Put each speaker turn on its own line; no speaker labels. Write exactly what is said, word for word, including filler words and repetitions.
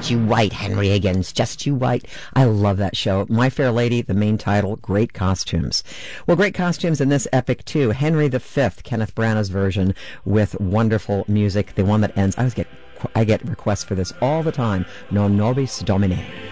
Just You Wait, Henry Higgins, Just You Wait. I love that show. My Fair Lady, the main title, great costumes. Well, great costumes in this epic, too. Henry the Fifth, Kenneth Branagh's version, with wonderful music. The one that ends, I always get, I get requests for this all the time. Non Nobis Domine.